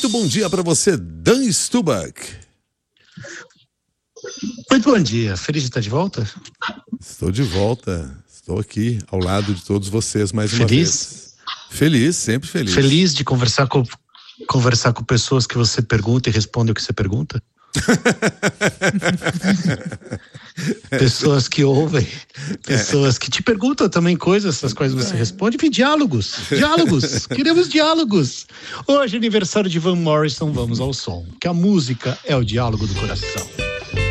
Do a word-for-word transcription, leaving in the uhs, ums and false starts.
Muito bom dia para você, Dan Stubach. Muito bom dia. Feliz de estar de volta? Estou de volta. Estou aqui ao lado de todos vocês mais uma Feliz? vez. Feliz, sempre feliz. Feliz de conversar com, conversar com pessoas que você pergunta e responde o que você pergunta? Pessoas que ouvem, pessoas que te perguntam também coisas, as quais você responde. Enfim, diálogos, diálogos, queremos diálogos. Hoje é aniversário de Van Morrison, vamos ao som, que a música é o diálogo do coração.